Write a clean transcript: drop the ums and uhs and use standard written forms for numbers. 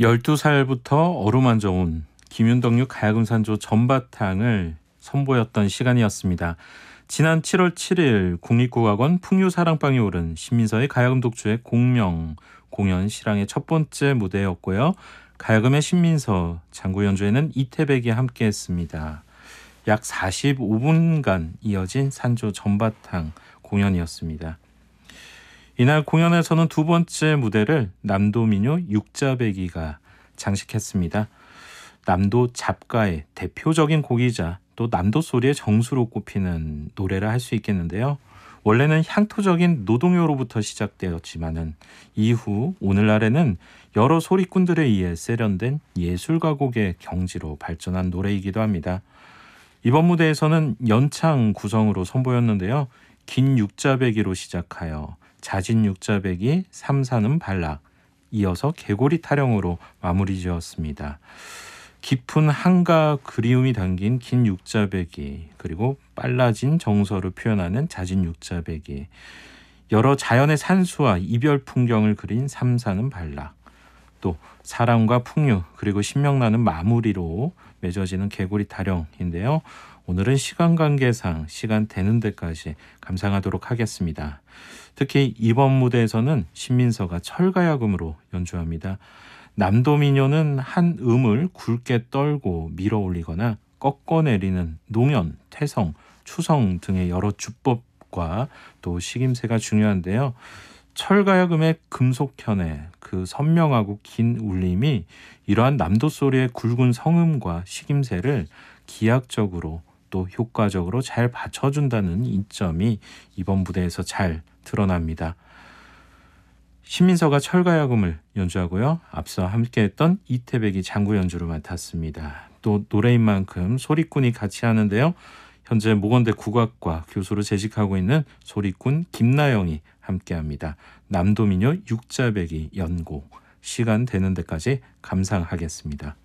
12살부터 어루만져 온 김윤덕육 가야금산조 전바탕을 선보였던 시간이었습니다. 지난 7월 7일 국립국악원 풍류사랑방이 오른 신민서의 가야금 독주의 공명 공연 실황의 첫 번째 무대였고요. 가야금의 신민서, 장구 연주에는 이태백이 함께했습니다. 약 45분간 이어진 산조 전바탕 공연이었습니다. 이날 공연에서는 두 번째 무대를 남도민요 육자배기가 장식했습니다. 남도 잡가의 대표적인 곡이자 또 남도 소리의 정수로 꼽히는 노래라 할 수 있겠는데요. 원래는 향토적인 노동요로부터 시작되었지만은 이후 오늘날에는 여러 소리꾼들에 의해 세련된 예술가곡의 경지로 발전한 노래이기도 합니다. 이번 무대에서는 연창 구성으로 선보였는데요. 긴 육자배기로 시작하여 자진 육자배기, 삼사는 발락, 이어서 개고리 타령으로 마무리 지었습니다. 깊은 한가 그리움이 담긴 긴 육자배기, 그리고 빨라진 정서를 표현하는 자진 육자배기, 여러 자연의 산수와 이별 풍경을 그린 삼사는 발락, 또 사랑과 풍류 그리고 신명나는 마무리로 맺어지는 개고리 타령인데요. 오늘은 시간 관계상 시간 되는 데까지 감상하도록 하겠습니다. 특히 이번 무대에서는 신민서가 철가야금으로 연주합니다. 남도민요는 한 음을 굵게 떨고 밀어 올리거나 꺾어내리는 농연, 퇴성, 추성 등의 여러 주법과 또 식임새가 중요한데요. 철가야금의 금속현의 그 선명하고 긴 울림이 이러한 남도 소리의 굵은 성음과 식임새를 기하학적으로 또 효과적으로 잘 받쳐준다는 이점이 이번 무대에서 잘 드러납니다. 신민서가 철가야금을 연주하고요. 앞서 함께했던 이태백이 장구 연주를 맡았습니다. 또 노래인 만큼 소리꾼이 같이 하는데요. 현재 모건대 국악과 교수로 재직하고 있는 소리꾼 김나영이 함께합니다. 남도민요 육자배기 연곡, 시간 되는 데까지 감상하겠습니다.